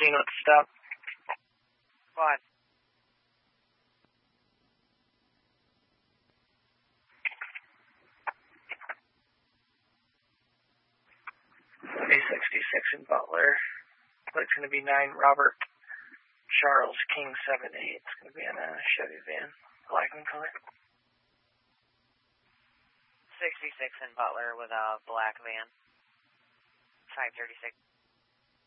15 with the stop. Fine. A66 in Butler. It's going to be 9 Robert Charles King 78. It's going to be in a Chevy van, black and color. 66 in Butler with a black van. 536.